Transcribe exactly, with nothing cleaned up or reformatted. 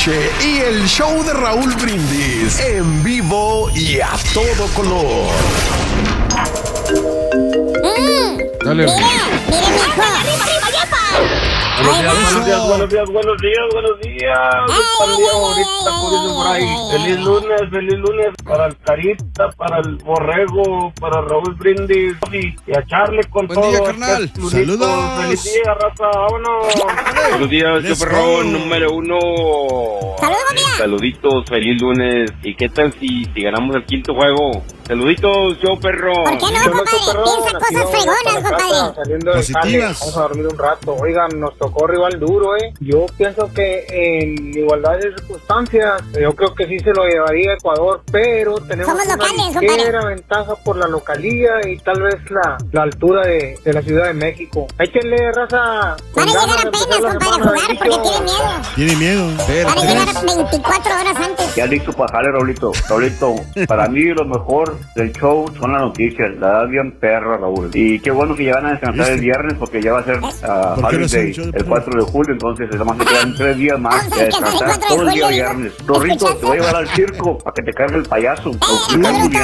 noche y el show de Raúl Brindis en vivo y a todo color. Mm. Dale. Mire, mire, mijo. ¡Arriba, arriba, yepa! Buenos días, buenos días, buenos días, buenos días, buenos días. También ahorita corriendo por ahí. Feliz lunes, feliz lunes para el Carita, para el Borrego, para Raúl Brindis y a Charlie con Buen todo. día, carnal. Saludos. Feliz día, raza, vámonos. Buenos días, yo perro número uno. Saludos, mía. Saluditos, feliz lunes. ¿Y qué tal si, si ganamos el quinto juego? Saluditos, yo perro. ¿Por qué no, compadre? Piensa cosas fregonas, compadre. Saliendo de Cali, vamos a dormir un rato. Oigan, nos tocó rival duro, ¿eh? Yo pienso que en igualdad de circunstancias, yo creo que sí se lo llevaría Ecuador, pero tenemos Somos una locales, ligera ventaja por la localía y tal vez la, la altura de, de la Ciudad de México. Échenle, raza. Van a llegar apenas, compadre, a jugar porque tienen miedo. Tiene miedo. Van a llegar veinticuatro horas antes. Ya listo para jale, Raulito. Raulito, para mí lo mejor del show son las noticias. La da bien perra, Raúl. Y qué bueno que ya van a descansar el viernes porque ya va a ser uh, Holiday el cuatro de julio. Entonces, además me quedan tres días más de descansar todo el día viernes. Rorrito, te voy a llevar al circo para que te cargue el payaso. ¡Eh,